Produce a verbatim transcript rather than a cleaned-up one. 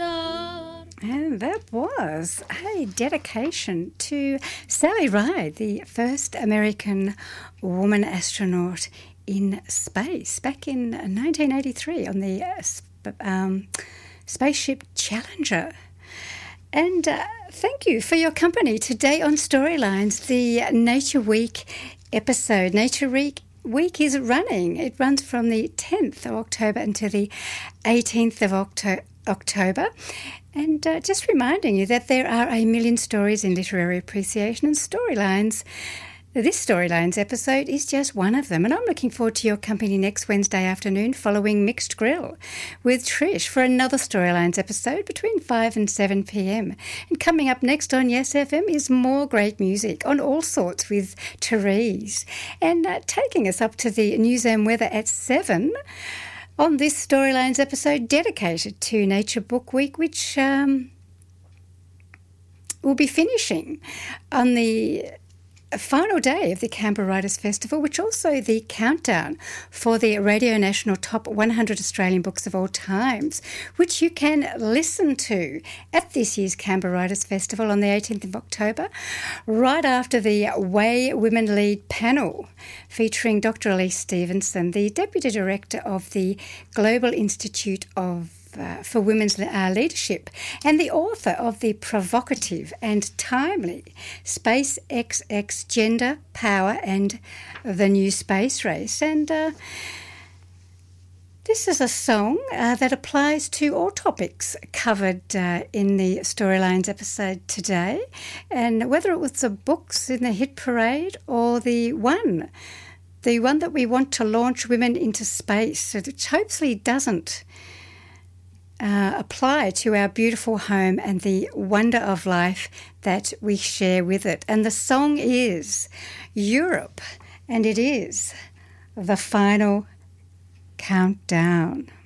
star. And that was a dedication to Sally Ride, the first American woman astronaut in space back in nineteen eighty-three on the uh, sp- um, spaceship Challenger. And uh, thank you for your company today on Storylines, the Nature Week episode. Nature Week week is running. It runs from the tenth of October until the eighteenth of Octo- October. And uh, just reminding you that there are a million stories in literary appreciation and storylines. This Storylines episode is just one of them, and I'm looking forward to your company next Wednesday afternoon following Mixed Grill with Trish for another Storylines episode between five and seven p.m. And coming up next on Yes F M is more great music on all sorts with Therese. And uh, taking us up to the New Zealand weather at seven on this Storylines episode dedicated to Nature Book Week, which um, will be finishing on the final day of the Canberra Writers Festival, which also the countdown for the Radio National Top one hundred Australian Books of All Times, which you can listen to at this year's Canberra Writers Festival on the eighteenth of October, right after the Way Women Lead panel featuring Doctor Elise Stevenson, the Deputy Director of the Global Institute of Uh, for Women's uh, Leadership, and the author of the provocative and timely Space X X Gender, Power and the New Space Race. And uh, this is a song uh, that applies to all topics covered uh, in the Storylines episode today. And whether it was the books in the hit parade or the one, the one that we want to launch women into space, which hopefully doesn't Uh, apply to our beautiful home and the wonder of life that we share with it. And the song is Europe, and it is The Final Countdown.